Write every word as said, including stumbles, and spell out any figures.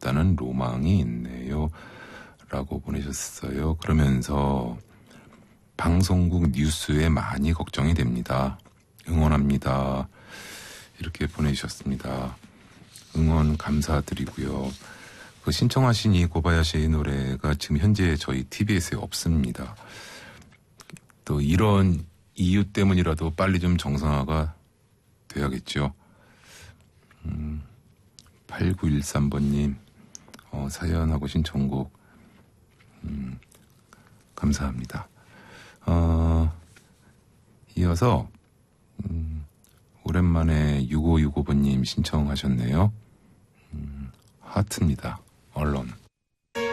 싶다는 로망이 있네요. 라고 보내셨어요. 그러면서 방송국 뉴스에 많이 걱정이 됩니다. 응원합니다. 이렇게 보내주셨습니다. 응원 감사드리고요. 그 신청하신 이 고바야시 노래가 지금 현재 저희 티비에스에 없습니다. 또 이런 이유 때문이라도 빨리 좀 정상화가 돼야겠죠. 음, 팔구일삼 번님 어, 사연하고 신청곡 음, 감사합니다. 어, 이어서 음, 오랜만에 육오육오 번님 신청하셨네요. 음, 하트입니다. 언론.